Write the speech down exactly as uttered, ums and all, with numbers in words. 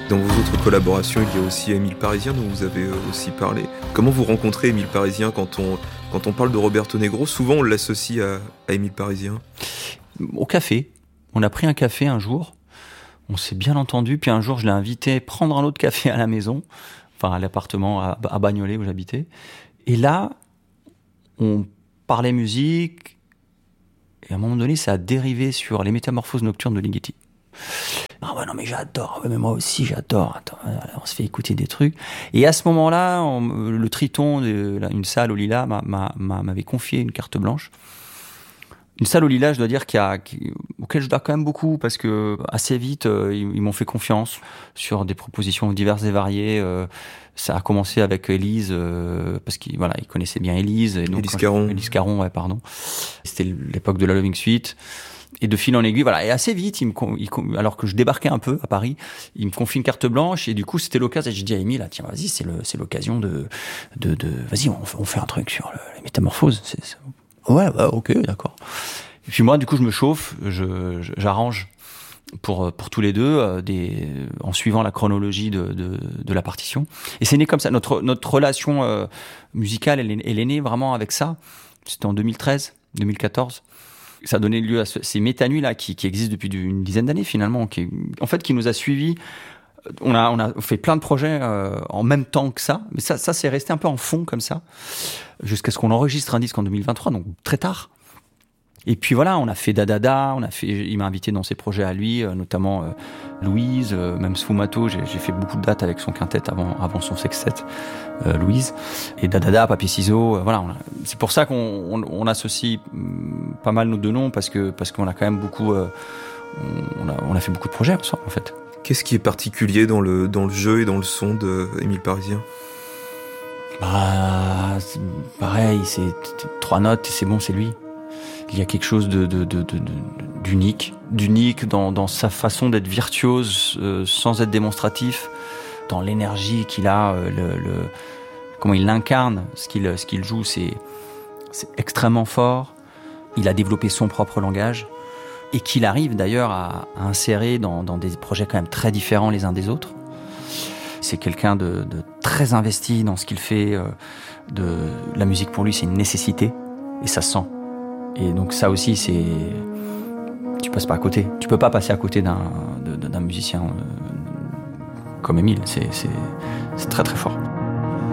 Dans vos autres collaborations, il y a aussi Émile Parisien dont vous avez aussi parlé. Comment vous rencontrez Émile Parisien quand on, quand on parle de Roberto Negro? Souvent on l'associe à, à Émile Parisien. Au café. On a pris un café un jour. On s'est bien entendu. Puis un jour, je l'ai invité à prendre un autre café à la maison. Enfin, à l'appartement à, à Bagnolet où j'habitais. Et là, on parlait musique. Et à un moment donné, ça a dérivé sur les métamorphoses nocturnes de Ligeti. Ah ouais, non, mais j'adore. Mais moi aussi, j'adore. Attends, on se fait écouter des trucs. Et à ce moment-là, on, le Triton, de, une salle au Lilas, m'a, m'a, m'avait confié une carte blanche. Une salle au Lilas, je dois dire, qui a, qui, auquel je dois quand même beaucoup, parce que assez vite, euh, ils, ils m'ont fait confiance sur des propositions diverses et variées. Euh, ça a commencé avec Élise, euh, parce qu'ils voilà, ils connaissaient bien Élise. Et donc, Élise Caron. Élise Caron, ouais, pardon. C'était l'époque de la Loving Suite. Et de fil en aiguille, voilà. Et assez vite, il me, il, alors que je débarquais un peu à Paris, il me confie une carte blanche, et du coup, c'était l'occasion. Et j'ai dit à Émile, tiens, vas-y, c'est le, c'est l'occasion de, de, de, vas-y, on, on fait un truc sur le, les métamorphoses. C'est, c'est... Ouais, bah, ok, d'accord. Et puis moi, du coup, je me chauffe, je, je, j'arrange pour pour tous les deux, euh, des, en suivant la chronologie de, de de la partition. Et c'est né comme ça. Notre notre relation euh, musicale, elle est, elle est née vraiment avec ça. C'était en deux mille treize, deux mille quatorze. Ça a donné lieu à ce, ces métanuits là qui qui existent depuis une dizaine d'années finalement, qui en fait qui nous a suivis. On a on a fait plein de projets euh, en même temps que ça, mais ça ça c'est resté un peu en fond comme ça jusqu'à ce qu'on enregistre un disque en deux mille vingt-trois, donc très tard. Et puis voilà, on a fait Dadada, on a fait, il m'a invité dans ses projets à lui, euh, notamment euh, Louise, euh, même Sfumato. J'ai, j'ai fait beaucoup de dates avec son quintet avant, avant son sextet, euh, Louise. Et Dadada, Papier Ciseaux, euh, voilà. On a, c'est pour ça qu'on on, on associe mm, pas mal nos deux noms, parce que parce qu'on a quand même beaucoup, euh, on, a, on a fait beaucoup de projets ensemble en fait. Qu'est-ce qui est particulier dans le dans le jeu et dans le son de Émile Parisien? Bah, c'est pareil, c'est trois notes et c'est bon, c'est lui. Il y a quelque chose de, de, de, de, de d'unique, d'unique dans, dans sa façon d'être virtuose, euh, sans être démonstratif, dans l'énergie qu'il a, euh, le, le, comment il l'incarne, ce qu'il, ce qu'il joue, c'est, c'est extrêmement fort. Il a développé son propre langage, et qu'il arrive d'ailleurs à, à insérer dans, dans des projets quand même très différents les uns des autres. C'est quelqu'un de, de très investi dans ce qu'il fait. Euh, de, la musique pour lui, c'est une nécessité, et ça se sent. Et donc ça aussi, c'est, tu passes pas à côté. Tu peux pas passer à côté d'un, de, d'un musicien euh, comme Émile. C'est, c'est, c'est très très fort.